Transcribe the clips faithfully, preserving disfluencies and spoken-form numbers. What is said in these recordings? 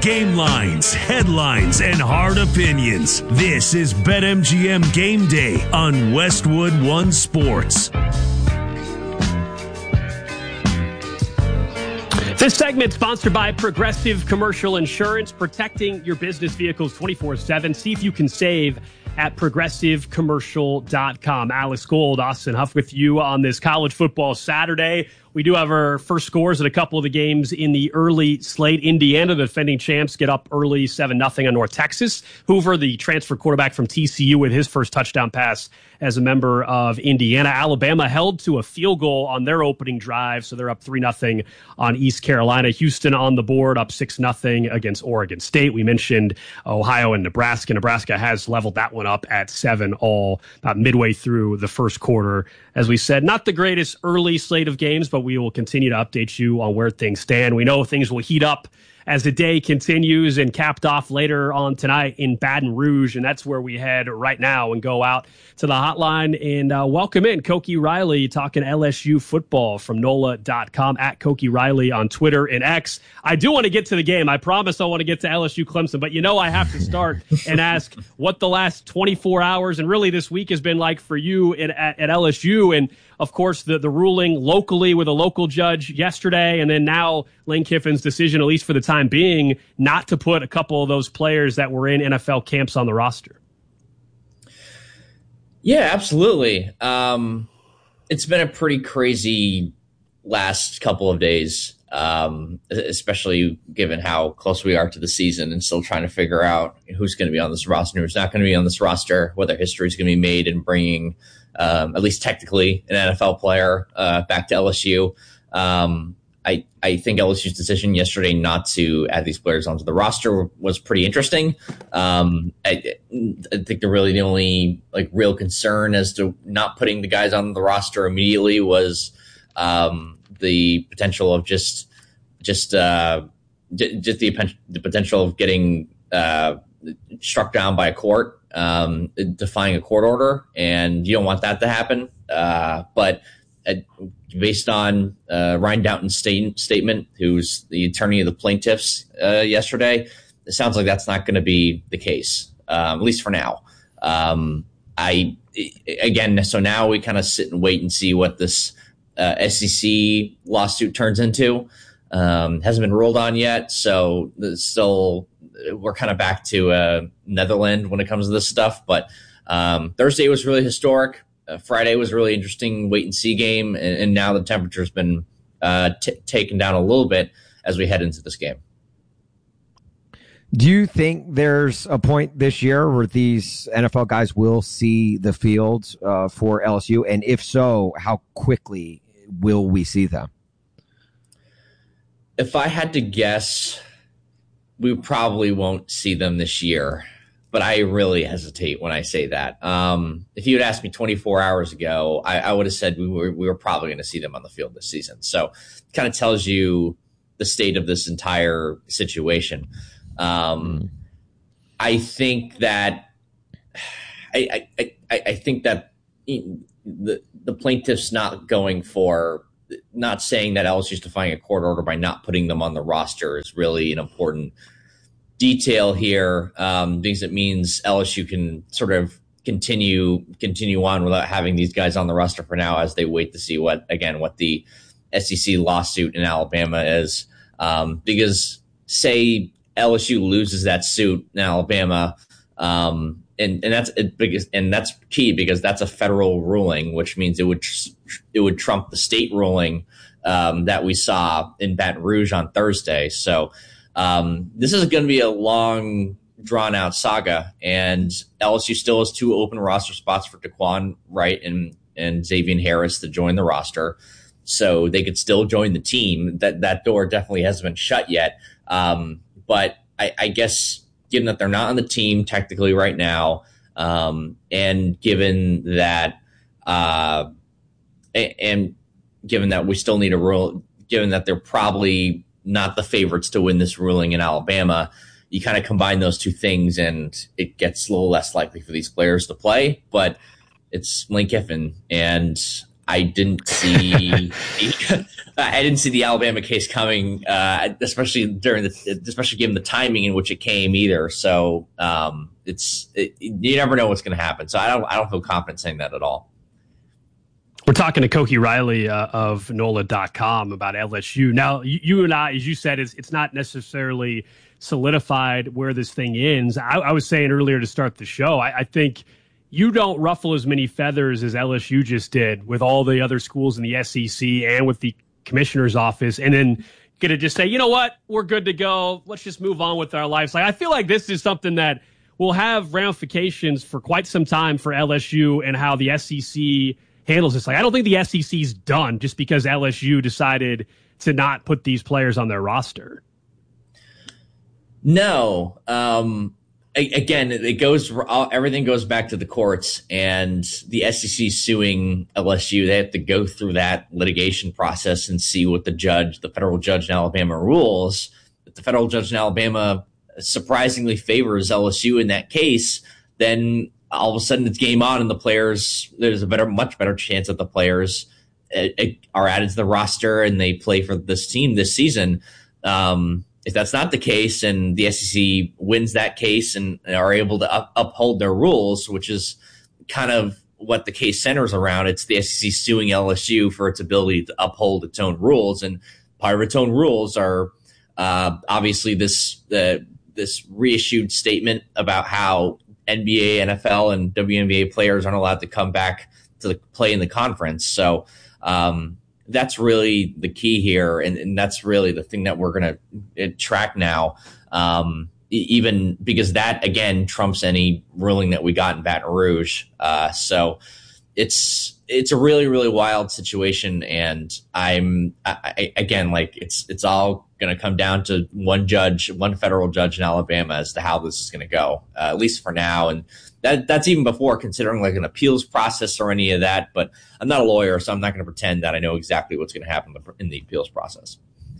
Game lines, headlines, and hard opinions. This is BetMGM Game Day on Westwood One Sports. This segment sponsored by Progressive Commercial Insurance, protecting your business vehicles twenty-four seven. See if you can save at progressive commercial dot com. Alex Gold, Austin Huff with you on this college football Saturday. We do have our first scores at a couple of the games in the early slate. Indiana, the defending champs, get up early seven nothing on North Texas. Hoover, the transfer quarterback from T C U, with his first touchdown pass as a member of Indiana. Alabama held to a field goal on their opening drive, so they're up three nothing on East Carolina. Houston on the board, up six nothing against Oregon State. We mentioned Ohio and Nebraska. Nebraska has leveled that one up at seven all, about midway through the first quarter. As we said, not the greatest early slate of games, but we will continue to update you on where things stand. We know things will heat up as the day continues and capped off later on tonight in Baton Rouge. And that's where we head right now and go out to the hotline and uh, welcome in Koki Riley talking L S U football from N O L A dot com, at Koki Riley on Twitter and X. I do want to get to the game. I promise I want to get to L S U Clemson, but you know I have to start and ask what the last twenty-four hours and really this week has been like for you at, at, at L S U. And of course, the, the ruling locally with a local judge yesterday, and then now Lane Kiffin's decision, at least for the time being, not to put a couple of those players that were in N F L camps on the roster. Yeah, absolutely. Um, it's been a pretty crazy last couple of days, um, especially given how close we are to the season and still trying to figure out who's going to be on this roster, who's not going to be on this roster, whether history is going to be made in bringing Um, at least technically, an N F L player uh, back to L S U. Um, I, I think L S U's decision yesterday not to add these players onto the roster was pretty interesting. Um, I, I think the really the only like real concern as to not putting the guys on the roster immediately was um, the potential of just just uh, j- just the, the potential of getting uh, struck down by a court. Um, defying a court order, and you don't want that to happen. Uh, but uh, based on uh, Ryan Doughton's state, statement, who's the attorney of the plaintiffs uh, yesterday, it sounds like that's not going to be the case, um, at least for now. Um, I again, so now we kind of sit and wait and see what this uh, S E C lawsuit turns into. Um, hasn't been ruled on yet, so it's still. We're kind of back to uh, Netherlands when it comes to this stuff. But um, Thursday was really historic. Uh, Friday was a really interesting wait and see game. And, and now the temperature's been uh, t- taken down a little bit as we head into this game. Do you think there's a point this year where these N F L guys will see the field uh, for L S U? And if so, how quickly will we see them? If I had to guess, we probably won't see them this year, but I really hesitate when I say that. Um, if you had asked me twenty-four hours ago, I, I would have said we were we were probably going to see them on the field this season. So it kind of tells you the state of this entire situation. Um, mm. I think that I, I, I, I think that the the plaintiffs not going for not saying that L S U's defying a court order by not putting them on the roster is really an important detail here, um, because it means L S U can sort of continue continue on without having these guys on the roster for now as they wait to see what, again, what the S E C lawsuit in Alabama is. Um, because say L S U loses that suit in Alabama, um, and, and that's and that's key because that's a federal ruling, which means it would it would trump the state ruling um, that we saw in Baton Rouge on Thursday. So um, this is going to be a long, drawn out saga, and L S U still has two open roster spots for Daquan Wright and and Xavier Harris to join the roster, so they could still join the team. That that door definitely hasn't been shut yet, um, but I, I guess. Given that they're not on the team technically right now, um, and given that, uh, and given that we still need a rule, given that they're probably not the favorites to win this ruling in Alabama, you kind of combine those two things and it gets a little less likely for these players to play. But it's Lane Kiffin, and I didn't see I didn't see the Alabama case coming, uh, especially during the especially given the timing in which it came either. So um, it's it, you never know what's going to happen. So I don't I don't feel confident saying that at all. We're talking to Koki Riley uh, of N O L A dot com about L S U. Now, you, you and I, as you said, it's, it's not necessarily solidified where this thing ends. I, I was saying earlier to start the show, I, I think you don't ruffle as many feathers as L S U just did with all the other schools in the S E C and with the commissioner's office, and then going to just say, you know what, we're good to go. Let's just move on with our lives. Like, I feel like this is something that will have ramifications for quite some time for L S U and how the S E C handles this. Like, I don't think the S E C's done just because L S U decided to not put these players on their roster. No. Um, a- again, it goes, everything goes back to the courts, and the S E C suing L S U. They have to go through that litigation process and see what the judge, the federal judge in Alabama rules. If the federal judge in Alabama surprisingly favors L S U in that case, then all of a sudden it's game on, and the players, there's a better, much better chance that the players uh, are added to the roster and they play for this team this season. Um, if that's not the case, and the S E C wins that case and are able to up, uphold their rules, which is kind of what the case centers around, it's the S E C suing L S U for its ability to uphold its own rules. And part of its own rules are uh, obviously this uh, this reissued statement about how N B A, N F L, and W N B A players aren't allowed to come back to the, play in the conference. So um, that's really the key here, and, and that's really the thing that we're going to track now, um, even because that, again, trumps any ruling that we got in Baton Rouge. Uh, so it's it's a really, really wild situation, and I'm, I, I, again, like, it's it's all going to come down to one judge, one federal judge in Alabama as to how this is going to go, uh, at least for now. And that that's even before considering like an appeals process or any of that. But I'm not a lawyer, so I'm not going to pretend that I know exactly what's going to happen in the appeals process.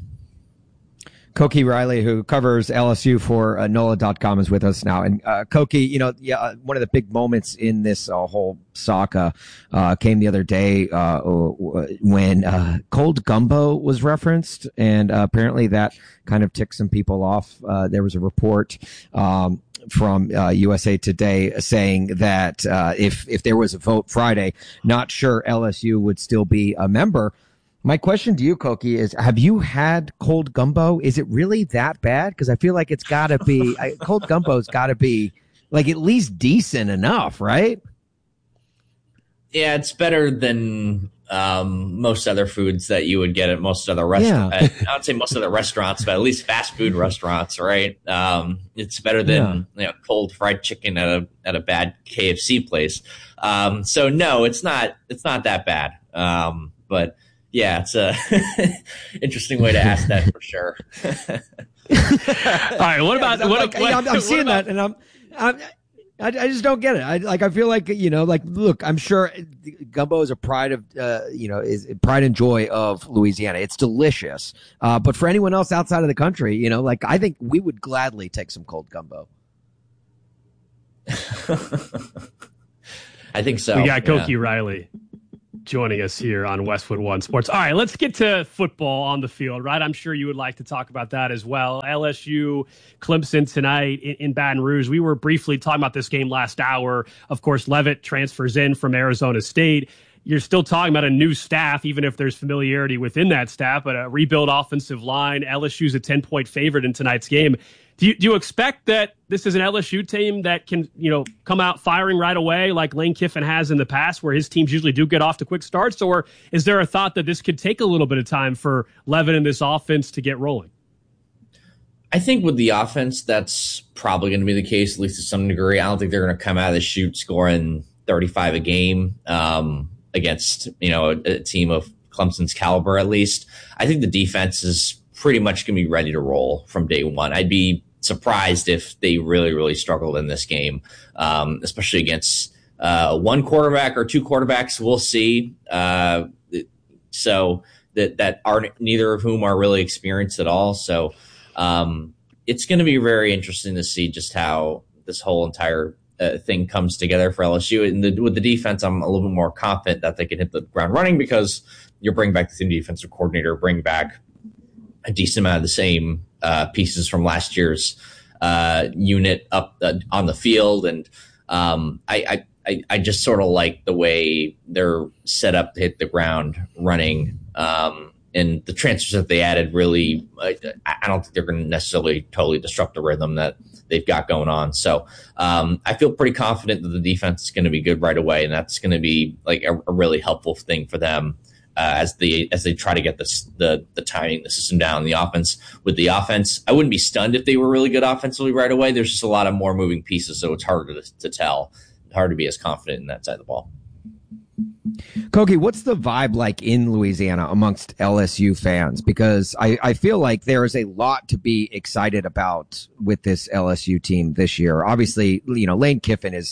Koki Riley, who covers L S U for uh, N O L A dot com, is with us now. And uh, Koki, you know, yeah, one of the big moments in this uh, whole saga uh, came the other day uh, when uh, cold gumbo was referenced, and uh, apparently that kind of ticked some people off. Uh, there was a report um, from uh, U S A Today saying that uh, if if there was a vote Friday, not sure L S U would still be a member. My question to you, Koki, is have you had cold gumbo? Is it really that bad? Because I feel like it's got to be I, cold gumbo's got to be like at least decent enough, right? Yeah, it's better than um, most other foods that you would get at most other restaurants. Yeah. I would say most other restaurants, but at least fast food restaurants, right? Um, it's better than yeah. you know, cold fried chicken at a at a bad K F C place. Um, so no, it's not. It's not that bad. Um, but yeah, it's a interesting way to ask that for sure. All right, what about yeah, what? Like, what I'm, I'm what seeing about, that, and I'm, I'm I, I just don't get it. I like. I feel like you know, like, look, I'm sure gumbo is a pride of, uh, you know, is pride and joy of Louisiana. It's delicious, uh, but for anyone else outside of the country, you know, like I think we would gladly take some cold gumbo. I think so. We got Koki yeah. Riley joining us here on Westwood One Sports. All right, let's get to football on the field, right? I'm sure you would like to talk about that as well. L S U, Clemson tonight in, in Baton Rouge. We were briefly talking about this game last hour. Of course, Leavitt transfers in from Arizona State. You're still talking about a new staff, even if there's familiarity within that staff, but a rebuild offensive line. L S U's a ten-point favorite in tonight's game. Do you, do you expect that this is an L S U team that can, you know, come out firing right away like Lane Kiffin has in the past, where his teams usually do get off to quick starts? Or is there a thought that this could take a little bit of time for Leavitt and this offense to get rolling? I think with the offense, that's probably going to be the case, at least to some degree. I don't think they're going to come out of the chute scoring thirty-five a game um, against, you know, a, a team of Clemson's caliber, at least. I think the defense is pretty much going to be ready to roll from day one. I'd be surprised if they really, really struggled in this game, um, especially against uh, one quarterback or two quarterbacks. We'll see. Uh, so that that are neither of whom are really experienced at all. So um, it's going to be very interesting to see just how this whole entire uh, thing comes together for L S U. And the, with the defense, I'm a little bit more confident that they can hit the ground running because you're bringing back the same defensive coordinator, bring back a decent amount of the same uh, pieces from last year's uh, unit up uh, on the field. And um, I, I, I just sort of like the way they're set up to hit the ground running. Um, and the transfers that they added really, I, I don't think they're going to necessarily totally disrupt the rhythm that they've got going on. So um, I feel pretty confident that the defense is going to be good right away. And that's going to be like a, a really helpful thing for them uh, as they, as they try to get this, the, the timing, the system down, the offense. With the offense, I wouldn't be stunned if they were really good offensively right away. There's just a lot of more moving pieces. So it's harder to, to tell, hard to be as confident in that side of the ball. Koki, what's the vibe like in Louisiana amongst L S U fans? Because I, I feel like there is a lot to be excited about with this L S U team this year. Obviously, you know, Lane Kiffin is,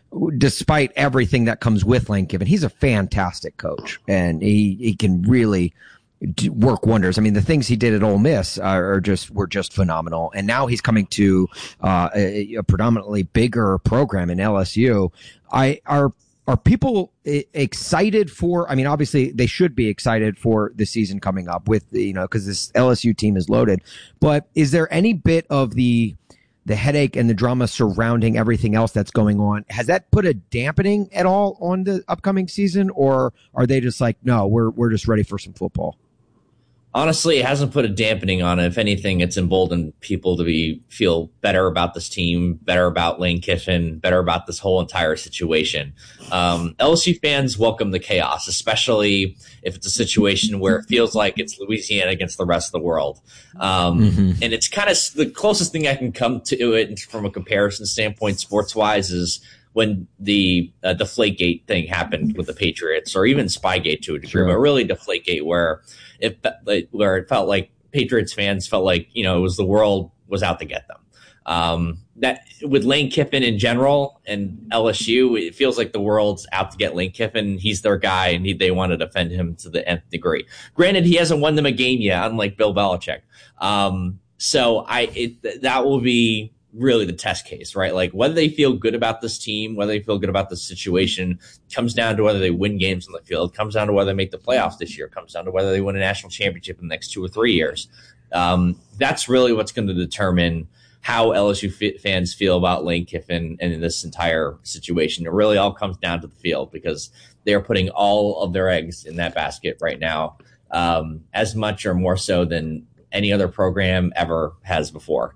despite everything that comes with Lane Kiffin, he's a fantastic coach, and he, he can really work wonders. I mean, the things he did at Ole Miss are just were just phenomenal. And now he's coming to uh, a, a predominantly bigger program in L S U. I are. Are people excited for, I mean, obviously they should be excited for the season coming up with, you know, because this L S U team is loaded, but is there any bit of the the headache and the drama surrounding everything else that's going on? Has that put a dampening at all on the upcoming season, or are they just like, no, we're we're just ready for some football? Honestly, it hasn't put a dampening on it. If anything, it's emboldened people to be feel better about this team, better about Lane Kiffin, better about this whole entire situation. Um, L S U fans welcome the chaos, especially if it's a situation where it feels like it's Louisiana against the rest of the world. Um, mm-hmm. And it's kind of the closest thing I can come to it from a comparison standpoint, sports-wise, is when the uh, Deflategate thing happened with the Patriots, or even Spygate to a degree, sure. But really Deflategate, where it where it felt like Patriots fans felt like, you know, it was the world was out to get them. Um, that with Lane Kiffin in general and L S U, it feels like the world's out to get Lane Kiffin. He's their guy, and he, they want to defend him to the nth degree. Granted, he hasn't won them a game yet, unlike Bill Belichick. Um, so I it, that will be really the test case, right? Like whether they feel good about this team, whether they feel good about the situation, comes down to whether they win games on the field, comes down to whether they make the playoffs this year, comes down to whether they win a national championship in the next two or three years. Um, that's really what's going to determine how L S U f- fans feel about Lane Kiffin and in this entire situation. It really all comes down to the field, because they are putting all of their eggs in that basket right now, um, as much or more so than any other program ever has before.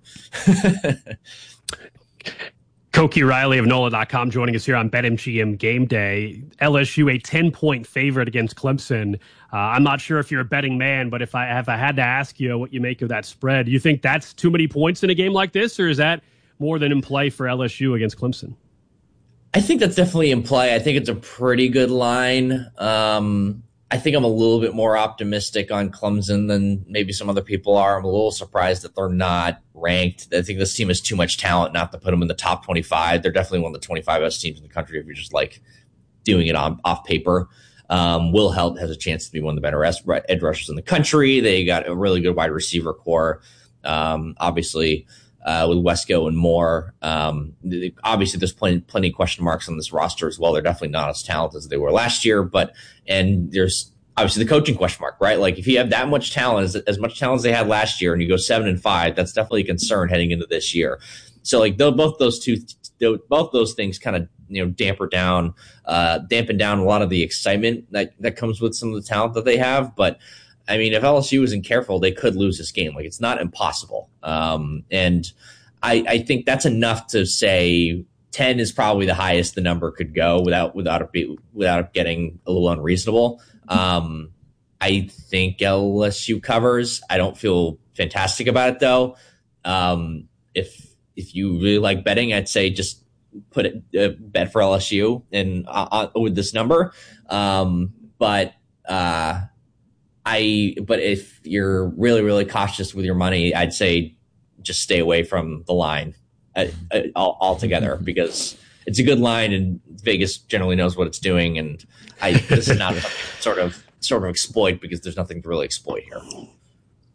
Koki Riley of N O L A dot com joining us here on BetMGM Game Day. L S U a ten-point favorite against Clemson. Uh, I'm not sure if you're a betting man, but if I if I had to ask you what you make of that spread, do you think that's too many points in a game like this, or is that more than in play for L S U against Clemson? I think that's definitely in play. I think it's a pretty good line. Um, I think I'm a little bit more optimistic on Clemson than maybe some other people are. I'm a little surprised that they're not ranked. I think this team has too much talent not to put them in the top twenty-five. They're definitely one of the twenty-five best teams in the country if you're just like doing it on off paper. Um, Will Held has a chance to be one of the better edge rushers in the country. They got a really good wide receiver core. Um, obviously, uh, with Wesco and Moore. Um, obviously, there's plenty, plenty of question marks on this roster as well. They're definitely not as talented as they were last year, but, and there's obviously the coaching question mark, right? Like if you have that much talent, as, as much talent as they had last year, and you go seven and five, that's definitely a concern heading into this year. So like both those two, both those things kind of, you know, damper down, uh, dampen down a lot of the excitement that, that comes with some of the talent that they have. But I mean, if L S U isn't careful, they could lose this game. Like it's not impossible. Um, and I, I think that's enough to say ten is probably the highest the number could go without, without it be, without it getting a little unreasonable. Um, I think L S U covers. I don't feel fantastic about it though. Um, if, if you really like betting, I'd say just put it, uh, bet for L S U and uh, with this number. Um, but, uh, I, but if you're really, really cautious with your money, I'd say just stay away from the line uh, uh, altogether, because it's a good line and Vegas generally knows what it's doing. And I, this is not a sort of, sort of exploit, because there's nothing to really exploit here.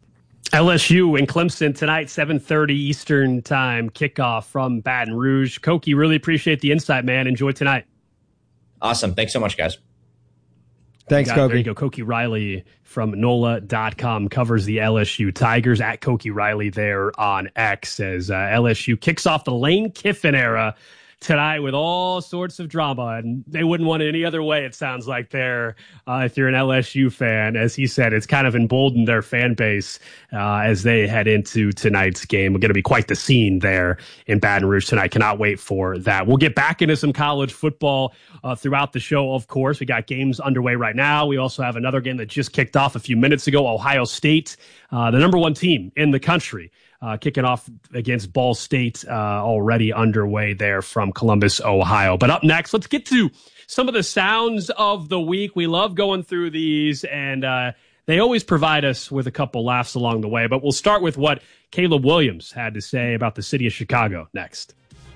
L S U and Clemson tonight, seven thirty Eastern time, kickoff from Baton Rouge. Koki, really appreciate the insight, man. Enjoy tonight. Awesome. Thanks so much, guys. Thanks, got, Koki. There you go. Koki Riley from N O L A dot com covers the L S U Tigers. At Koki Riley there on X as uh, L S U kicks off the Lane Kiffin era tonight with all sorts of drama, and they wouldn't want it any other way, it sounds like there, uh, if you're an L S U fan. As he said, it's kind of emboldened their fan base uh, as they head into tonight's game. We're going to be quite the scene there in Baton Rouge tonight. Cannot wait for that. We'll get back into some college football uh, throughout the show, of course. We got games underway right now. We also have another game that just kicked off a few minutes ago. Ohio State, uh, the number one team in the country, Uh, kicking off against Ball State, uh, already underway there from Columbus, Ohio. But up next, let's get to some of the sounds of the week. We love going through these, and uh, they always provide us with a couple laughs along the way. But we'll start with what Caleb Williams had to say about the city of Chicago next.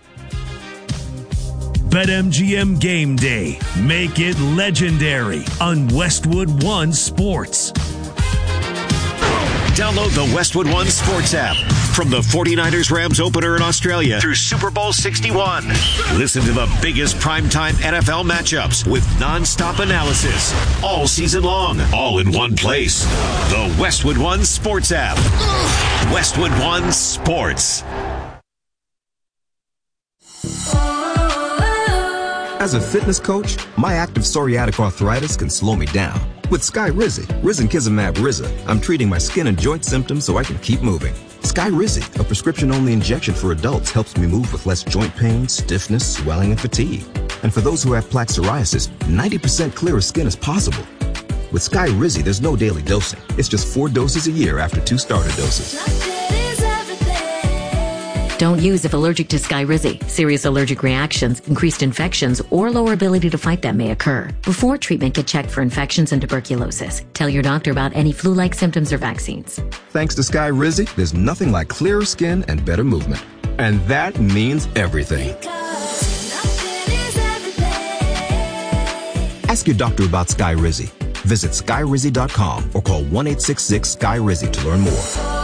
BetMGM Game Day. Make it legendary on Westwood One Sports. Download the Westwood One Sports app. From the forty-niners Rams opener in Australia through Super Bowl sixty-one. Listen to the biggest primetime N F L matchups with nonstop analysis all season long, all in one place. The Westwood One Sports app. Westwood One Sports. As a fitness coach, my active psoriatic arthritis can slow me down. With Skyrizi, Risankizumab Riza, I'm treating my skin and joint symptoms so I can keep moving. Skyrizi, a prescription-only injection for adults, helps me move with less joint pain, stiffness, swelling, and fatigue. And for those who have plaque psoriasis, ninety percent clearer skin is possible. With Skyrizi, there's no daily dosing. It's just four doses a year after two starter doses. Don't use if allergic to Skyrizi. Serious allergic reactions, increased infections, or lower ability to fight them may occur. Before treatment, get checked for infections and tuberculosis. Tell your doctor about any flu-like symptoms or vaccines. Thanks to Skyrizi, there's nothing like clearer skin and better movement. And that means everything. Ask your doctor about Skyrizi. Visit Skyrizi dot com or call one eight six six Sky Rizi to learn more.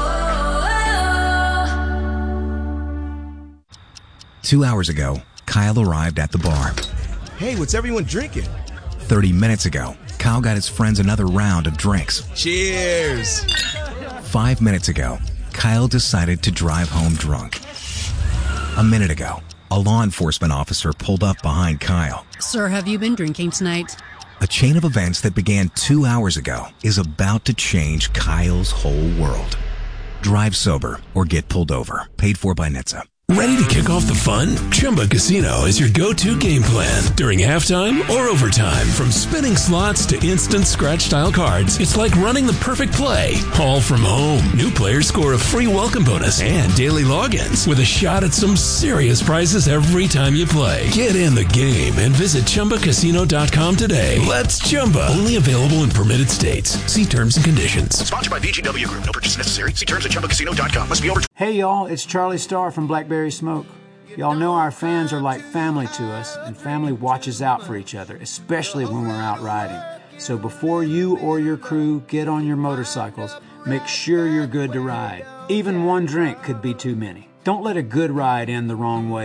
Two hours ago, Kyle arrived at the bar. Hey, what's everyone drinking? Thirty minutes ago, Kyle got his friends another round of drinks. Cheers! Five minutes ago, Kyle decided to drive home drunk. A minute ago, a law enforcement officer pulled up behind Kyle. Sir, have you been drinking tonight? A chain of events that began two hours ago is about to change Kyle's whole world. Drive sober or get pulled over. Paid for by N H T S A. Ready to kick off the fun? Chumba Casino is your go-to game plan during halftime or overtime. From spinning slots to instant scratch-style cards, it's like running the perfect play, all from home. New players score a free welcome bonus and daily logins with a shot at some serious prizes every time you play. Get in the game and visit Chumba Casino dot com today. Let's Chumba. Only available in permitted states. See terms and conditions. Sponsored by V G W Group. No purchase necessary. See terms at Chumba Casino dot com. Must be over. Hey, y'all. It's Charlie Starr from Blackberry Smoke. Y'all know our fans are like family to us, and family watches out for each other, especially when we're out riding. So before you or your crew get on your motorcycles, make sure you're good to ride. Even one drink could be too many. Don't let a good ride end the wrong way.